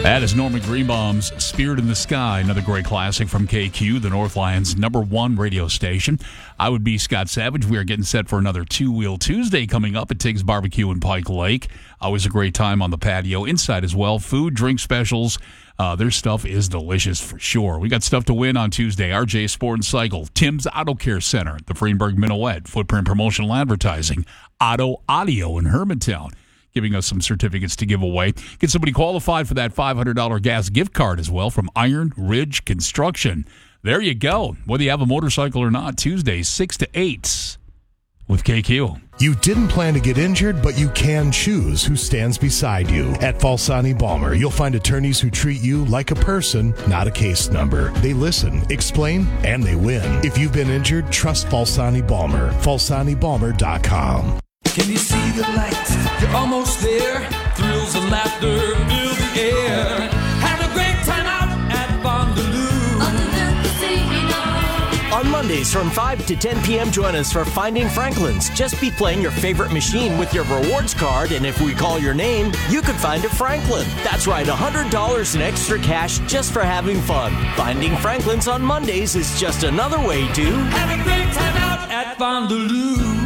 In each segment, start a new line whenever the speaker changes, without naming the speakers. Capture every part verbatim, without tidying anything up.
That is Norman Greenbaum's Spirit in the Sky, another great classic from K Q, the North Lions' number one radio station. I would be Scott Savage. We are getting set for another Two-Wheel Tuesday coming up at Tiggs Barbecue in Pike Lake. Always a great time on the patio, inside as well. Food, drink specials. Uh, their stuff is delicious for sure. We got stuff to win on Tuesday. R J Sport and Cycle, Tim's Auto Care Center, the Freenberg Minuet, Footprint Promotional Advertising, Auto Audio in Hermantown, giving us some certificates to give away. Get somebody qualified for that five hundred dollars gas gift card as well from Iron Ridge Construction. There you go. Whether you have a motorcycle or not, Tuesdays, six to eight with K Q.
You didn't plan to get injured, but you can choose who stands beside you. At Falsani Balmer, you'll find attorneys who treat you like a person, not a case number. They listen, explain, and they win. If you've been injured, trust Falsani Balmer. Falsani Balmer dot com.
Can you see the light? You're almost there. Thrills and laughter fill the air. Have a great time out at Bondaloo.
On Mondays from five to ten p.m., join us for Finding Franklin's. Just be playing your favorite machine with your rewards card, and if we call your name, you could find a Franklin. That's right, one hundred dollars in extra cash just for having fun. Finding Franklin's on Mondays is just another way to
have a great time out at Bondaloo.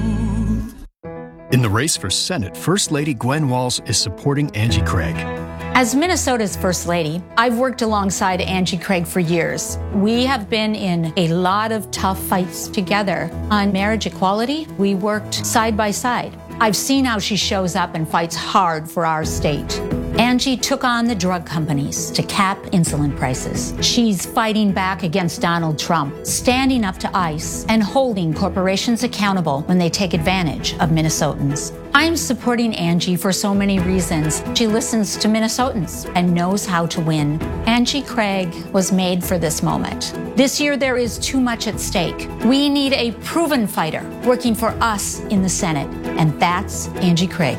In the race for Senate, First Lady Gwen Walz is supporting Angie Craig.
As Minnesota's First Lady, I've worked alongside Angie Craig for years. We have been in a lot of tough fights together. On marriage equality, we worked side by side. I've seen how she shows up and fights hard for our state. Angie took on the drug companies to cap insulin prices. She's fighting back against Donald Trump, standing up to ICE, and holding corporations accountable when they take advantage of Minnesotans. I'm supporting Angie for so many reasons. She listens to Minnesotans and knows how to win. Angie Craig was made for this moment. This year, there is too much at stake. We need a proven fighter working for us in the Senate, and that's Angie Craig.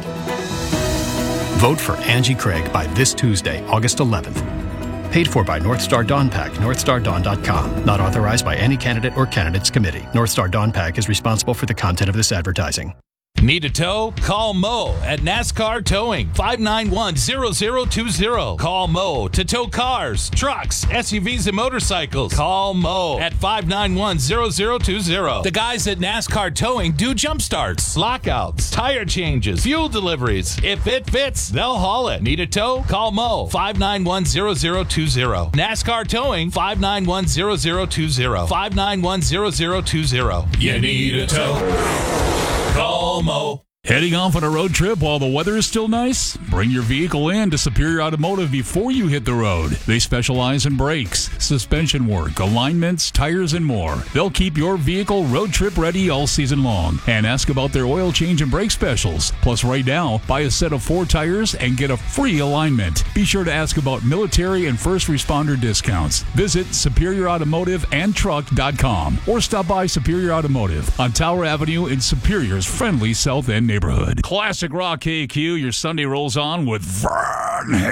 Vote for Angie Craig by this Tuesday, August eleventh. Paid for by North Star Dawn Pack, north star dawn dot com. Not authorized by any candidate or candidates committee. North Star Dawn Pack is responsible for the content of this advertising.
Need a tow? Call Mo at NASCAR Towing, five nine one, zero zero two zero. Call Mo to tow cars, trucks, S U Vs, and motorcycles. Call Mo at five nine one, zero zero two zero. The guys at NASCAR Towing do jump starts, lockouts, tire changes, fuel deliveries. If it fits, they'll haul it. Need a tow? Call Mo, five nine one, zero zero two zero. NASCAR Towing, five nine one, zero zero two zero. five nine one, zero zero two zero. You need a tow? Call Mo.
Heading off on a road trip while the weather is still nice? Bring your vehicle in to Superior Automotive before you hit the road. They specialize in brakes, suspension work, alignments, tires, and more. They'll keep your vehicle road trip ready all season long. And ask about their oil change and brake specials. Plus, right now, buy a set of four tires and get a free alignment. Be sure to ask about military and first responder discounts. Visit superior automotive and truck dot com or stop by Superior Automotive on Tower Avenue in Superior's friendly South End neighborhood. Classic Rock K Q, your Sunday rolls on with Van Halen.